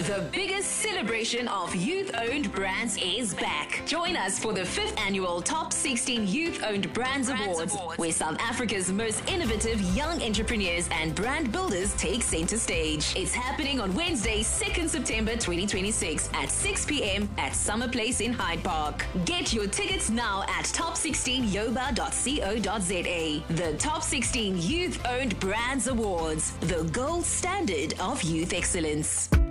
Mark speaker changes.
Speaker 1: The biggest celebration of youth-owned brands is back. Join us for the 5th annual Top 16 Youth-Owned Brands Awards, where South Africa's most innovative young entrepreneurs and brand builders take center stage. It's happening on Wednesday, 2nd September 2026 at 6 p.m. at Summer Place in Hyde Park. Get your tickets now at top16yoba.co.za. The Top 16 Youth-Owned Brands Awards, the gold standard of youth excellence.